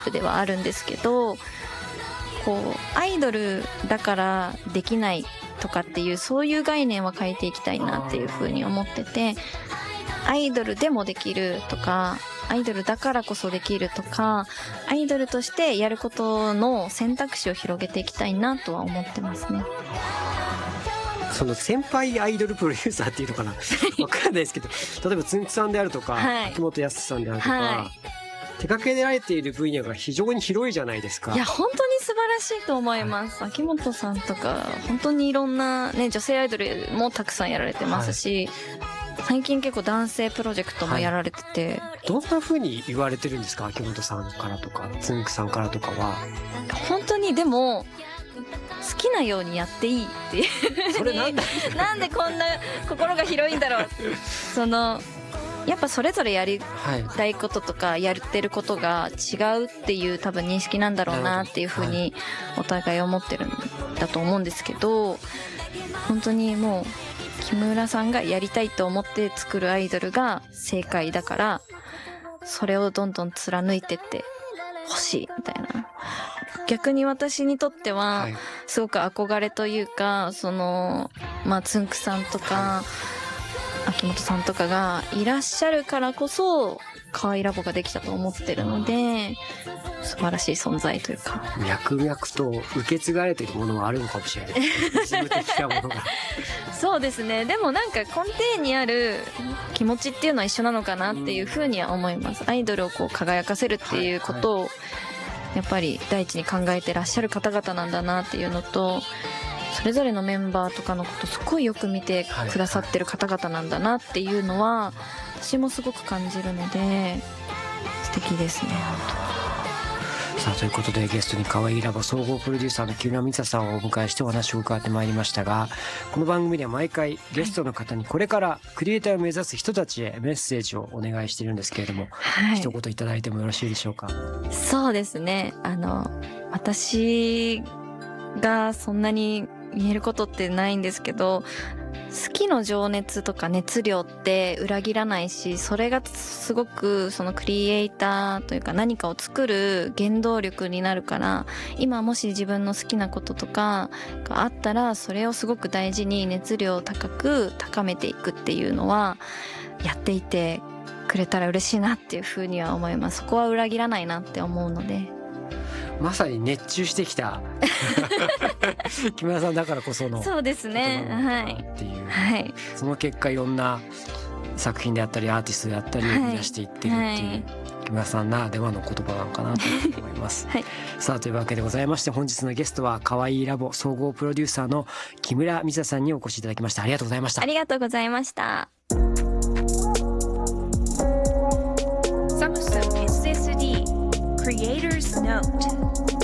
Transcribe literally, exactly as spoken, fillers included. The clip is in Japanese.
ではあるんですけど、こうアイドルだからできないとかっていうそういう概念は変えていきたいなっていうふうに思ってて、アイドルでもできるとか、アイドルだからこそできるとか、アイドルとしてやることの選択肢を広げていきたいなとは思ってますね。 その先輩アイドルプロデューサーっていうのかなわかんないですけど、例えばつんくさんであるとか、はい、秋元康さんであるとか、はい、手掛けられている分野が非常に広いじゃないですか。 いや本当に素晴らしいと思います、はい、秋元さんとか本当にいろんな、ね、女性アイドルもたくさんやられてますし、はい、最近結構男性プロジェクトもやられてて、はい、 どんな風に言われてるんですか、秋元さんからとかつんくさんからとかは。 本当にでも好きなようにやっていいっていうそれなんだなんでこんな心が広いんだろうそのやっぱそれぞれやりたいこととかやってることが違うっていう多分認識なんだろうなっていうふうにお互い思ってるんだと思うんですけど、本当にもう木村さんがやりたいと思って作るアイドルが正解だから、それをどんどん貫いてってほしいみたいな。逆に私にとってはすごく憧れというか、そのまあつんくさんとか秋元さんとかがいらっしゃるからこそ可愛いラボができたと思ってるので、素晴らしい存在というか、 脈々と受け継がれているものはあるのかもしれない事務的なものがそうですね。でもなんか根底にある気持ちっていうのは一緒なのかなっていうふうには思います。アイドルをこう輝かせるっていうことを、はいはい、やっぱり第一に考えてらっしゃる方々なんだなっていうのと、それぞれのメンバーとかのことすごいよく見てくださってる方々なんだなっていうのは私もすごく感じるので素敵ですね。 さあということでゲストに可愛いラボ総合プロデューサーの木村美沙さんをお迎えしてお話を伺ってまいりましたが、この番組では毎回ゲストの方にこれからクリエイターを目指す人たちへメッセージをお願いしているんですけれども、はい、一言いただいてもよろしいでしょうか。 そうですね、あの私がそんなに言えることってないんですけど、好きの情熱とか熱量って裏切らないし、それがすごくそのクリエイターというか何かを作る原動力になるから、今もし自分の好きなこととかがあったらそれをすごく大事に熱量を高く高めていくっていうのはやっていてくれたら嬉しいなっていうふうには思います。そこは裏切らないなって思うので。 まさに熱中してきた木村さんだからこそのそうですね、はいっていう、 はい、 その結果いろんな作品であったりアーティストであったりを生み出していってるっていう、はい、木村さんならではの言葉なのかなと思います、はい、さあというわけでございまして、本日のゲストは可愛いラボ総合プロデューサーの木村美沙さんにお越しいただきました。ありがとうございました。 ありがとうございました。 サムスン エスエスディー Creators Note